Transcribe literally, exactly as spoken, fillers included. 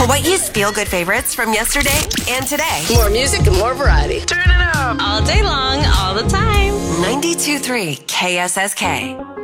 Hawaii's feel-good favorites from yesterday and today. More music and more variety. Turn it up. All day long, all the time. ninety-two point three K S S K.